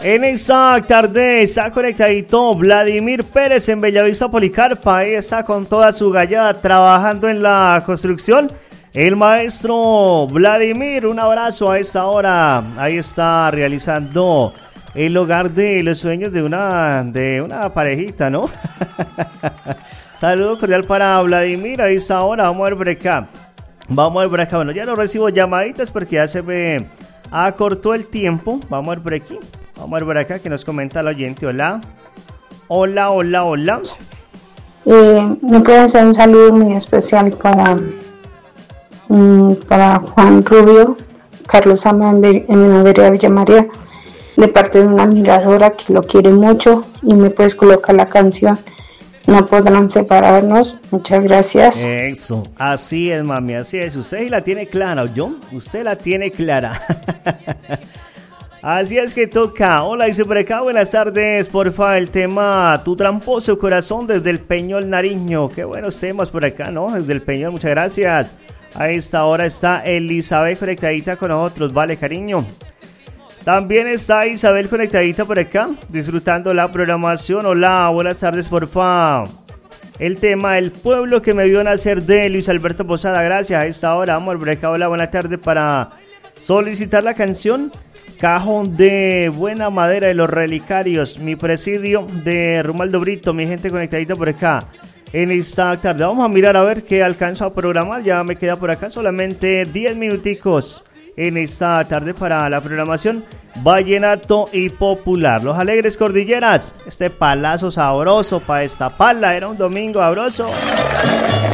En esta tarde está conectadito Vladimir Pérez en Bellavista Policarpa. Ahí está con toda su gallada trabajando en la construcción. El maestro Vladimir, un abrazo a esta hora. Ahí está realizando el hogar de los sueños de una parejita, ¿no? Saludo cordial para Vladimir. Ahí está ahora. Vamos a ver por acá. Bueno, ya no recibo llamaditas porque ya se me acortó el tiempo. Vamos a ver por aquí. Vamos a ver por acá que nos comenta el oyente. Hola. Me puede hacer un saludo muy especial para Juan Rubio, Carlos Sama en la vereda Villa María, de parte de una admiradora que lo quiere mucho, y me puedes colocar la canción No podrán separarnos. Muchas gracias. Eso, así es, mami, así es. Usted la tiene clara, ¿yo? Usted la tiene clara. Así es que toca. Hola, dice por acá, buenas tardes, porfa, el tema Tu tramposo corazón desde el Peñol Nariño. Qué buenos temas por acá, ¿no? Desde el Peñol, muchas gracias. A esta hora está Elizabeth conectadita con nosotros, vale, cariño. También está Isabel conectadita por acá, disfrutando la programación. Hola, buenas tardes, porfa. El tema El pueblo que me vio nacer de Luis Alberto Posada, gracias. A esta hora vamos por acá. Hola, buenas tardes, para solicitar la canción Cajón de Buena Madera de los Relicarios, mi presidio de Romualdo Brito, mi gente conectadita por acá en esta tarde. Vamos a mirar a ver qué alcanzo a programar. Ya me queda por acá solamente 10 minuticos en esta tarde para la programación vallenato y popular. Los Alegres Cordilleras, este palazo sabroso para destaparla, era un domingo sabroso.